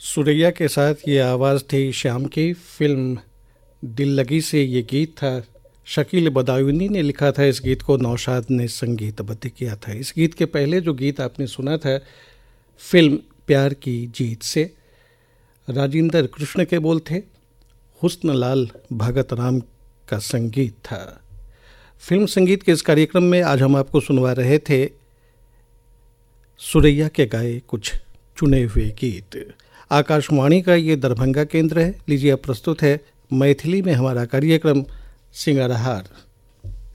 सुरैया के साथ ये आवाज़ थी श्याम की। फिल्म दिल लगी से ये गीत था। शकील बदायूनी ने लिखा था इस गीत को, नौशाद ने संगीतबद्ध किया था। इस गीत के पहले जो गीत आपने सुना था फिल्म प्यार की जीत से, राजेंद्र कृष्ण के बोल थे, हुस्न लाल भगत राम का संगीत था। फिल्म संगीत के इस कार्यक्रम में आज हम आपको सुनवा रहे थे सुरैया के गाए कुछ चुने हुए गीत। आकाशवाणी का ये दरभंगा केंद्र है। लीजिए अब प्रस्तुत है मैथिली में हमारा कार्यक्रम सिंगारहार।